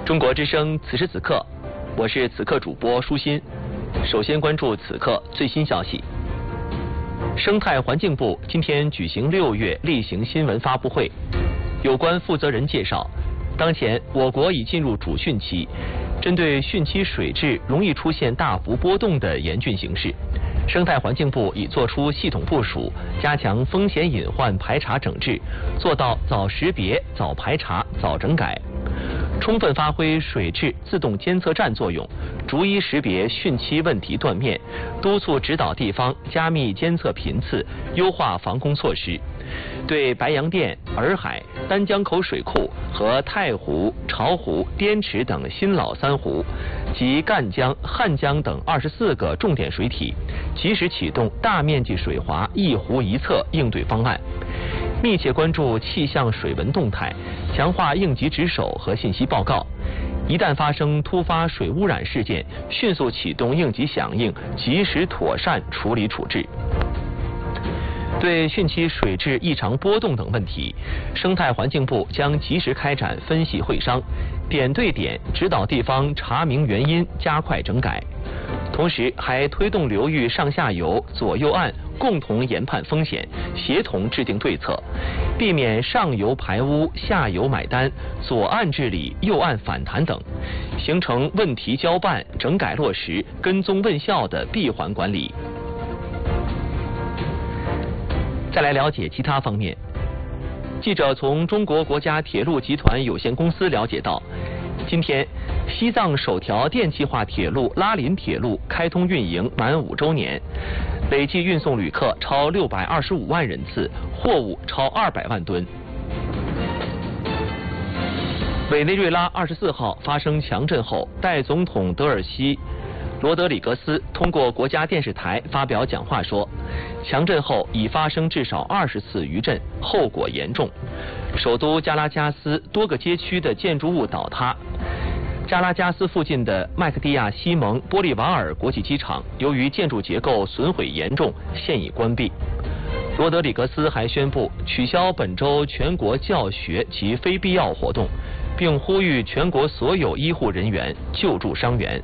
中国之声此时此刻，我是此刻主播舒心。首先关注此刻最新消息。生态环境部今天举行6月例行新闻发布会，有关负责人介绍，当前我国已进入主汛期，针对汛期水质容易出现大幅波动的严峻形势，生态环境部已作出系统部署，加强风险隐患排查整治，做到早识别、早排查、早整改，充分发挥水质自动监测站作用，逐一识别汛期问题断面，督促指导地方加密监测频次，优化防控措施。对白洋淀、洱海、丹江口水库和太湖、巢湖、滇池等新老3湖及赣江、汉江等24个重点水体，及时启动大面积水华一湖一策应对方案，密切关注气象水文动态，强化应急值守和信息报告。一旦发生突发水污染事件，迅速启动应急响应，及时妥善处理处置。对汛期水质异常波动等问题，生态环境部将及时开展分析会商，点对点指导地方查明原因，加快整改。同时还推动流域上下游、左右岸共同研判风险，协同制定对策，避免上游排污、下游买单、左岸治理、右岸反弹等，形成问题交办、整改落实、跟踪问效的闭环管理。再来了解其他方面。记者从中国国家铁路集团有限公司了解到，今天西藏首条电气化铁路拉林铁路开通运营满5周年，累计运送旅客超625万人次，货物超200万吨。委内瑞拉24号发生强震后，代总统德尔西罗德里格斯通过国家电视台发表讲话说，强震后已发生至少20次余震，后果严重。首都加拉加斯多个街区的建筑物倒塌。加拉加斯附近的麦克蒂亚西蒙玻利瓦尔国际机场由于建筑结构损毁严重，现已关闭。罗德里格斯还宣布取消本周全国教学及非必要活动，并呼吁全国所有医护人员救助伤员。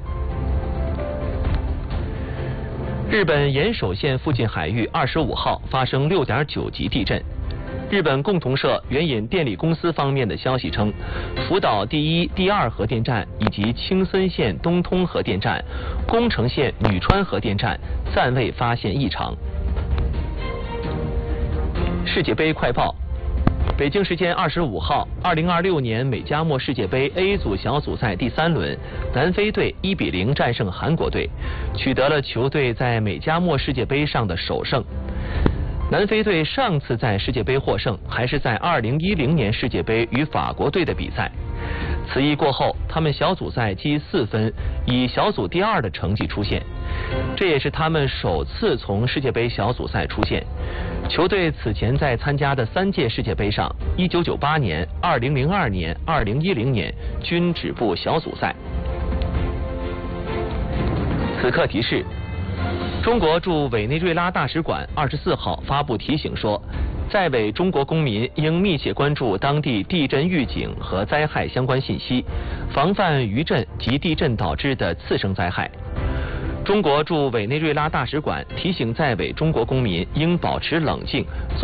日本岩手县附近海域25号发生6.9级地震。日本共同社援引电力公司方面的消息称，福岛第1、第2核电站以及青森县东通核电站、宫城县女川核电站暂未发现异常。世界杯快报。北京时间25号，2026年美加墨世界杯 A 组小组赛第3轮，南非队1比0战胜韩国队，取得了球队在美加墨世界杯上的首胜。南非队上次在世界杯获胜还是在2010年世界杯与法国队的比赛。此役过后，他们小组赛积4分，以小组第2的成绩出现，这也是他们首次从世界杯小组赛出现。球队此前在参加的3届世界杯上，1998年、2002年、2010年均止步小组赛。此刻提示：中国驻委内瑞拉大使馆24号发布提醒说，在委中国公民应密切关注当地地震预警和灾害相关信息，防范余震及地震导致的次生灾害。中国驻委内瑞拉大使馆提醒在委中国公民应保持冷静，做